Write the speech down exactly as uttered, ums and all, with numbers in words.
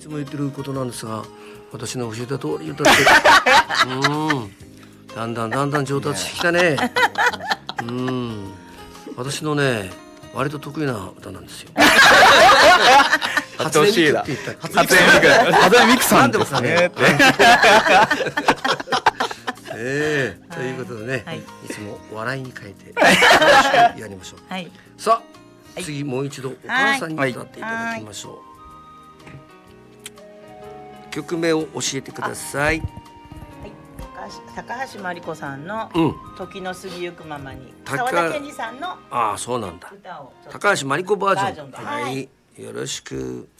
つも言ってることなんですが、私の教えた通り歌ってうんだんだんだんだん上達してきたね。うん私のね割と得意な歌なんですよ。 初音ミクって言ったっけ。 初音ミク初音ミクさんですなんでね。 ええということでね、 はいいつも笑いに変えてよろしくやりましょう。 はい。 さあ、 はい次もう一度お母さんに歌っていただきましょう。曲名を教えてください。 はい、高橋高橋真理子さんのうん。 時の過ぎゆくままに、 高沢田研二さんのああそうなんだ。 歌をちょっと高橋真理子バージョン。 バージョンではい、よろしく。